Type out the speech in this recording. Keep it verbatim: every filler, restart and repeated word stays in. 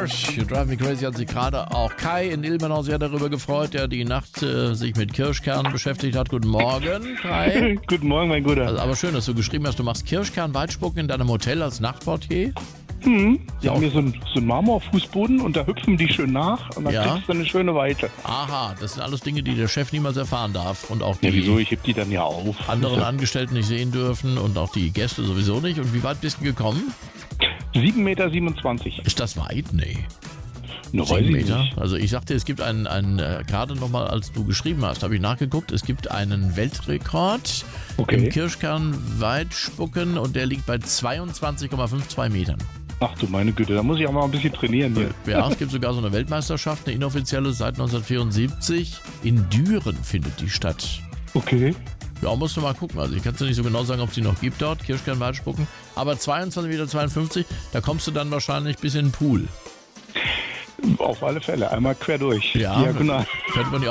Kirsch. You Drive Me Crazy hat sich gerade auch Kai in Ilmenau sehr darüber gefreut, der die Nacht äh, sich mit Kirschkernen beschäftigt hat. Guten Morgen, Kai. Guten Morgen, mein Guter. Also, aber schön, dass du geschrieben hast, du machst Kirschkern-Weitspucken in deinem Hotel als Nachtportier. Hm. Die Ja. haben hier so einen, so einen Marmorfußboden und da hüpfen die schön nach und dann Ja. kriegst du eine schöne Weite. Aha, das sind alles Dinge, die der Chef niemals erfahren darf und auch die Ja, wieso? Ich heb die dann ja auf. anderen Angestellten nicht sehen dürfen und auch die Gäste sowieso nicht. Und wie weit bist du gekommen? sieben Meter siebenundzwanzig. Ist das weit? Nee. Ne, weiß Sieben ich Meter. nicht. Also ich sagte, es gibt einen, einen äh, gerade nochmal, als du geschrieben hast, habe ich nachgeguckt, es gibt einen Weltrekord Okay. im Kirschkern-Weitspucken und der liegt bei zweiundzwanzig Komma zweiundfünfzig Metern. Ach du meine Güte, da muss ich auch mal ein bisschen trainieren hier. Ja, es gibt sogar so eine Weltmeisterschaft, eine inoffizielle, seit neunzehnhundertvierundsiebzig. In Düren findet die statt. Okay. Ja, musst du mal gucken. Also ich kann dir nicht so genau sagen, ob es die noch gibt dort, Kirschkern-Weitspucken. Aber zweiundzwanzig Komma zweiundfünfzig Meter, da kommst du dann wahrscheinlich bis in den Pool. Auf alle Fälle. Einmal quer durch. Ja, Diagonal. könnte man ja